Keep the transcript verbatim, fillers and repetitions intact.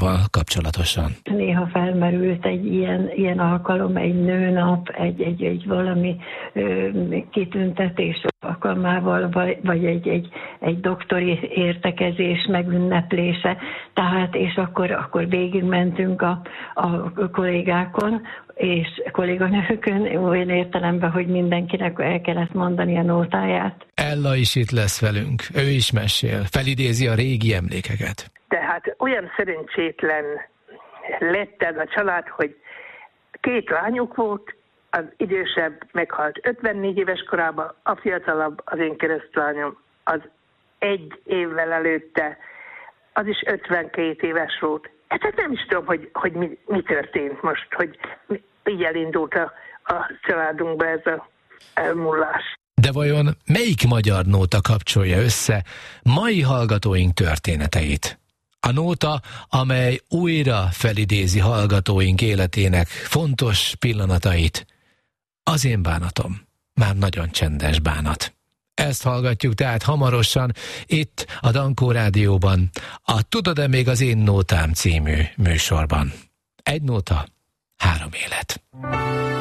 nótával kapcsolatosan? Néha felmerült egy ilyen, ilyen alkalom, egy nőnap, egy, egy, egy valami ö, kitüntetés alkalmával, vagy, vagy egy, egy, egy doktori értekezés megünneplése. Tehát, és akkor, akkor végigmentünk a, a kollégákon, és kolléganőkön, olyan értelemben, hogy mindenkinek el kellett mondani a nótáját. Ella is itt lesz velünk, ő is mesél, felidézi a régi emlékeket. Tehát olyan szerencsétlen lett ez a család, hogy két lányuk volt, az idősebb meghalt ötvennégy éves korában, a fiatalabb, az én keresztlányom, az egy évvel előtte, az is ötvenkét éves volt. Hát nem is tudom, hogy, hogy mi, mi történt most, hogy így elindult a, a családunkba ez a elmullás. De vajon melyik magyar nóta kapcsolja össze mai hallgatóink történeteit? A nóta, amely újra felidézi hallgatóink életének fontos pillanatait. Az én bánatom, már nagyon csendes bánat. Ezt hallgatjuk tehát hamarosan itt a Dankó Rádióban, a Tudod-e még az én nótám című műsorban. Egy nóta, három élet.